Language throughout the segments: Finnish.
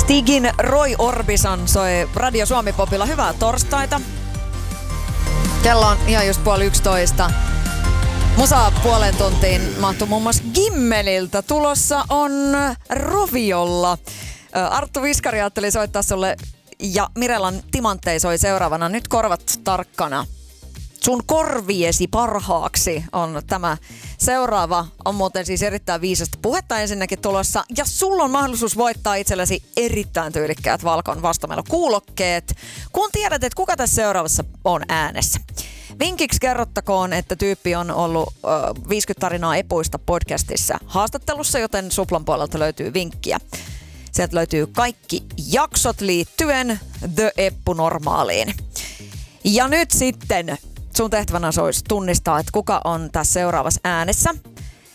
Stigin Roy Orbison soi Radio Suomi-popilla. Hyvää torstaita. Kello on ihan just 10:30. Musaa puoleen tuntiin mahtuu muun muassa Gimmeliltä. Tulossa on Roviolla. Arttu Viskari ajatteli soittaa sulle ja Mirelan Timanttei soi seuraavana. Nyt korvat tarkkana. Sun korviesi parhaaksi on tämä seuraava. On muuten siis erittäin viisasta puhetta ensinnäkin tulossa. Ja sulla on mahdollisuus voittaa itsellesi erittäin tyylikkäät Valkon vastamelukuulokkeet, kun tiedät, että kuka tässä seuraavassa on äänessä. Vinkiksi kerrottakoon, että tyyppi on ollut 50 tarinaa epuista podcastissa haastattelussa, joten Suplan puolelta löytyy vinkkiä. Sieltä löytyy kaikki jaksot liittyen The Eppu Normaaliin. Ja nyt sitten sun tehtävänä olisi tunnistaa, että kuka on tässä seuraavassa äänessä. 0403564556.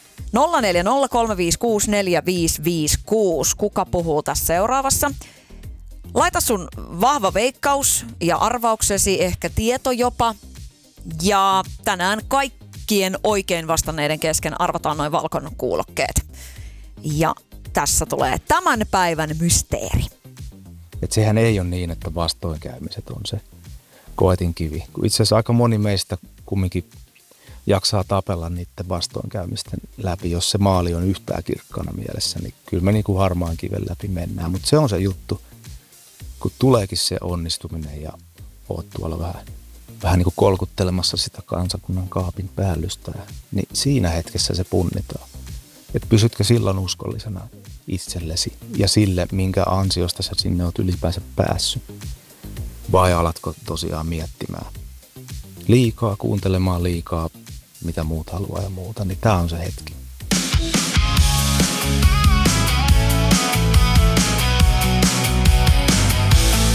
Kuka puhuu tässä seuraavassa? Laita sun vahva veikkaus ja arvauksesi, ehkä tieto jopa. Ja tänään kaikkien oikein vastanneiden kesken arvataan noin Valkon kuulokkeet. Ja tässä tulee tämän päivän mysteeri. Et sehän ei ole niin, että vastoinkäymiset on se koetinkivi. Itse asiassa aika moni meistä kumminkin jaksaa tapella niiden vastoinkäymisten läpi. Jos se maali on yhtään kirkkaana mielessä, niin kyllä me niin kuin harmaan kiven läpi mennään. Mutta se on se juttu, kun tuleekin se onnistuminen ja oot tuolla vähän niin kuin kolkuttelemassa sitä kansakunnan kaapin päällystä, niin siinä hetkessä se punnitaan. Että pysytkö silloin uskollisena itsellesi ja sille, minkä ansiosta sä sinne oot ylipäänsä päässyt. Vai alatko tosiaan miettimään liikaa, kuuntelemaan liikaa, mitä muut haluaa ja muuta, niin tää on se hetki.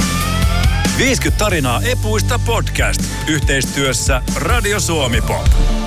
"50 tarinaa epuista" podcast yhteistyössä Radio Suomi Pop.